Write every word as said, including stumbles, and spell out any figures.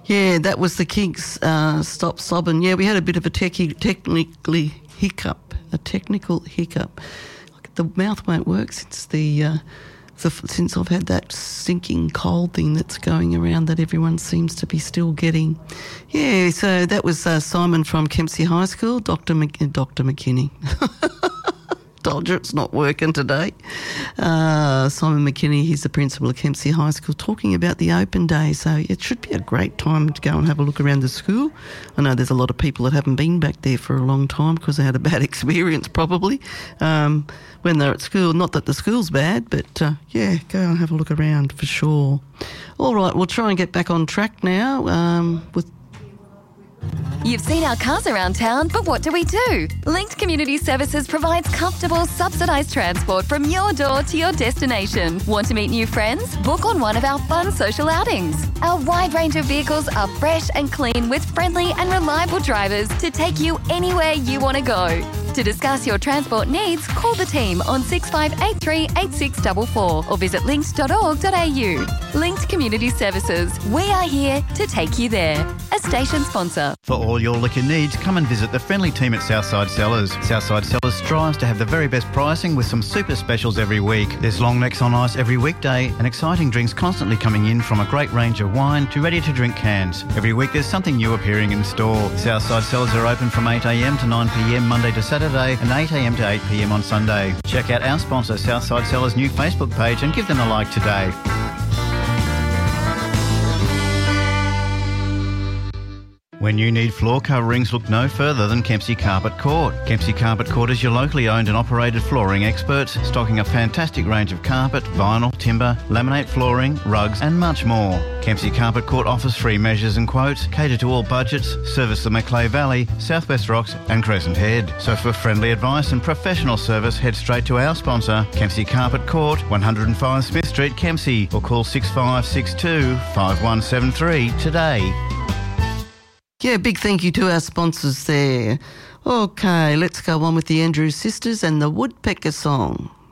Yeah, that was the Kinks, uh, Stop Sobbin'. Yeah, we had a bit of a techie, technically hiccup, a technical hiccup. The mouth won't work since the, uh, the since I've had that sinking cold thing that's going around that everyone seems to be still getting. Yeah, so that was uh, Simon from Kempsey High School, Doctor Mc, Doctor McKinney. Dodger, it's not working today. Uh, Simon McKinney, he's the principal of Kempsey High School, talking about the open day. So it should be a great time to go and have a look around the school. I know there's a lot of people that haven't been back there for a long time because they had a bad experience probably um, when they're at school. Not that the school's bad, but uh, yeah, go and have a look around for sure. All right, we'll try and get back on track now um, with You've seen our cars around town, but what do we do? Linked Community Services provides comfortable, subsidised transport from your door to your destination. Want to meet new friends? Book on one of our fun social outings. Our wide range of vehicles are fresh and clean with friendly and reliable drivers to take you anywhere you want to go. To discuss your transport needs, call the team on six five eight three, eight six four four or visit linked dot org dot a u. Linked Community Services. We are here to take you there. A station sponsor. For all your liquor needs, come and visit the friendly team at Southside Cellars. Southside Cellars strives to have the very best pricing with some super specials every week. There's long necks on ice every weekday and exciting drinks constantly coming in from a great range of wine to ready-to-drink cans. Every week there's something new appearing in store. Southside Cellars are open from eight a m to nine p m Monday to Saturday and eight a m to eight p m on Sunday. Check out our sponsor Southside Cellars' new Facebook page and give them a like today. When you need floor coverings, look no further than Kempsey Carpet Court. Kempsey Carpet Court is your locally owned and operated flooring experts, stocking a fantastic range of carpet, vinyl, timber, laminate flooring, rugs and much more. Kempsey Carpet Court offers free measures and quotes, cater to all budgets, service the Macleay Valley, Southwest Rocks and Crescent Head. So for friendly advice and professional service, head straight to our sponsor, Kempsey Carpet Court, one oh five Smith Street, Kempsey, or call six five six two, five one seven three today. Yeah, big thank you to our sponsors there. Okay, let's go on with the Andrews Sisters and the Woodpecker Song.